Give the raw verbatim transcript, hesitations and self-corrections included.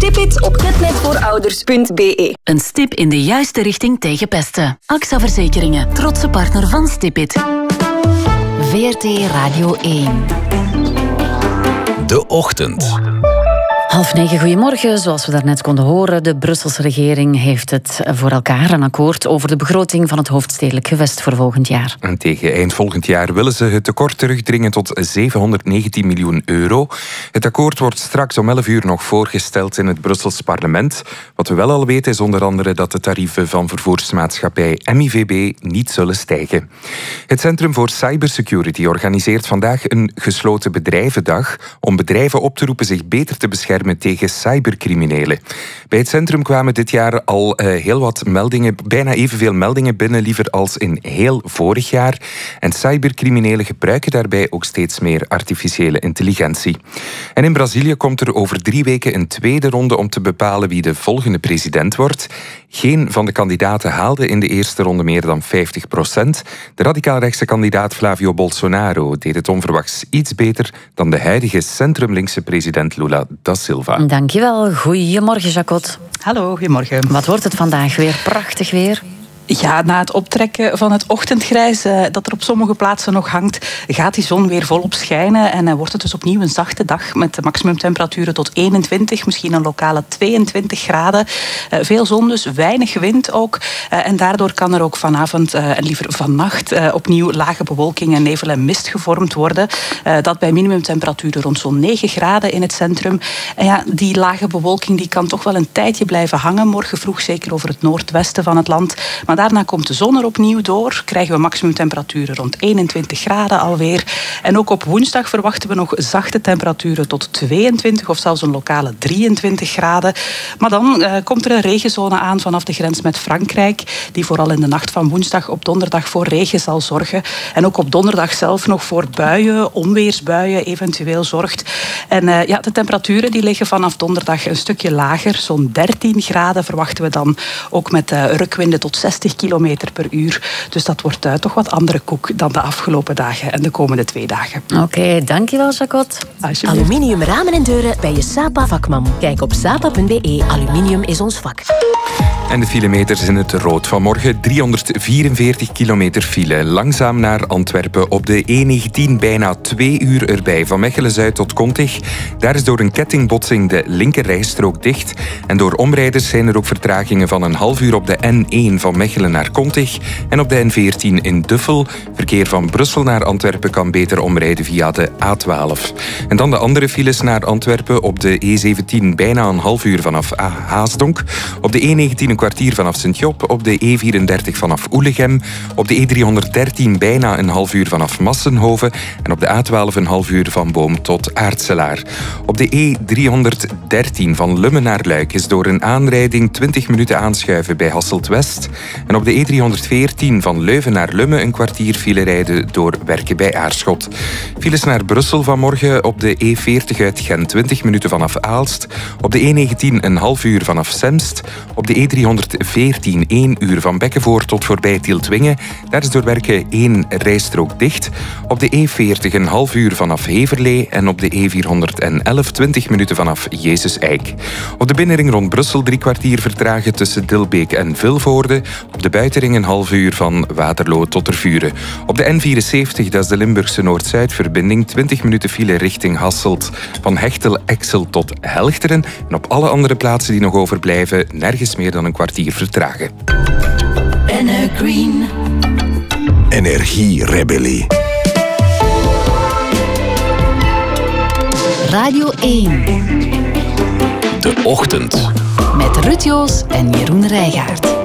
Stipit op netnetvoorouders punt b e. Een stip in de juiste richting tegen pesten. A X A Verzekeringen, trotse partner van Stipit. V R T Radio één. De Ochtend. Half negen, goedemorgen. Zoals we daarnet konden horen, de Brusselse regering heeft het voor elkaar een akkoord over de begroting van het hoofdstedelijk gewest voor volgend jaar. En tegen eind volgend jaar willen ze het tekort terugdringen tot zevenhonderdnegentien miljoen euro. Het akkoord wordt straks om elf uur nog voorgesteld in het Brussels parlement. Wat we wel al weten is onder andere dat de tarieven van vervoersmaatschappij M I V B niet zullen stijgen. Het Centrum voor Cybersecurity organiseert vandaag een gesloten bedrijvendag om bedrijven op te roepen zich beter te beschermen tegen cybercriminelen. Bij het centrum kwamen dit jaar al uh, heel wat meldingen, bijna evenveel meldingen binnen, liever als in heel vorig jaar. En cybercriminelen gebruiken daarbij ook steeds meer artificiële intelligentie. En in Brazilië komt er over drie weken een tweede ronde om te bepalen wie de volgende president wordt. Geen van de kandidaten haalde in de eerste ronde meer dan vijftig procent. De radicaal-rechtse kandidaat Flavio Bolsonaro deed het onverwachts iets beter dan de huidige centrumlinkse president Lula da Silva. Dankjewel. Goedemorgen, Jacot. Hallo, goedemorgen. Wat wordt het vandaag weer? Prachtig weer. Ja, na het optrekken van het ochtendgrijs uh, dat er op sommige plaatsen nog hangt, gaat die zon weer volop schijnen en uh, wordt het dus opnieuw een zachte dag met maximumtemperaturen tot eenentwintig, misschien een lokale tweeëntwintig graden. Uh, veel zon dus, weinig wind ook. Uh, en daardoor kan er ook vanavond uh, en liever vannacht uh, opnieuw lage bewolking en nevel en mist gevormd worden. Uh, dat bij minimumtemperaturen rond zo'n negen graden in het centrum. En ja, die lage bewolking die kan toch wel een tijdje blijven hangen. Morgen vroeg zeker over het noordwesten van het land. Maar Maar daarna komt de zon er opnieuw door. Krijgen we maximumtemperaturen rond eenentwintig graden alweer. En ook op woensdag verwachten we nog zachte temperaturen tot tweeëntwintig of zelfs een lokale drieëntwintig graden. Maar dan uh, komt er een regenzone aan vanaf de grens met Frankrijk, die vooral in de nacht van woensdag op donderdag voor regen zal zorgen. En ook op donderdag zelf nog voor buien, onweersbuien eventueel zorgt. En uh, ja, de temperaturen die liggen vanaf donderdag een stukje lager. Zo'n dertien graden verwachten we dan, ook met uh, rukwinden tot zestig kilometer per uur. Dus dat wordt uh, toch wat andere koek dan de afgelopen dagen en de komende twee dagen. Oké, okay, dankjewel, Jacot. Aluminium ramen en deuren bij je Sapa vakman. Kijk op sapa punt b e. Aluminium is ons vak. En de filemeters in het rood vanmorgen. driehonderdvierenveertig kilometer file. Langzaam naar Antwerpen. Op de E negentien bijna twee uur erbij. Van Mechelen-Zuid tot Kontig. Daar is door een kettingbotsing de linkerrijstrook dicht. En door omrijders zijn er ook vertragingen van een half uur op de N één van Mechelen naar Kontig. En op de N veertien in Duffel. Verkeer van Brussel naar Antwerpen kan beter omrijden via de A twaalf. En dan de andere files naar Antwerpen. Op de E zeventien bijna een half uur vanaf Haasdonk. Op de E negentien een kwartier vanaf Sint-Job. Op de E vierendertig vanaf Oelegem. Op de E driehonderddertien bijna een half uur vanaf Massenhoven. En op de A twaalf een half uur van Boom tot Aartselaar. Op de E driehonderddertien van Lummen naar Luik is door een aanrijding twintig minuten aanschuiven bij Hasselt-West. En op de E driehonderdveertien van Leuven naar Lummen een kwartier file rijden door werken bij Aarschot. Files naar Brussel vanmorgen op de E veertig uit Gent twintig minuten vanaf Aalst. Op de E negentien een half uur vanaf Semst. Op de E driehonderdveertien één uur van Bekkenvoort tot voorbij Tieltwingen. Daar is door werken één rijstrook dicht. Op de E veertig een half uur vanaf Heverlee. En op de E vierhonderdelf twintig minuten vanaf Jezus-Eik. Op de binnenring rond Brussel drie kwartier vertragen tussen Dilbeek en Vilvoorde. Op de buitenring een half uur van Waterloo tot Tervuren. Op de N vierenzeventig, dat is de Limburgse Noord-Zuid-verbinding, twintig minuten file richting Hasselt. Van Hechtel-Exel tot Helchteren. En op alle andere plaatsen die nog overblijven, nergens meer dan een kwartier vertragen. Green. Energierebellie. Radio één. De Ochtend. Met Ruud Joos en Jeroen Rijgaard.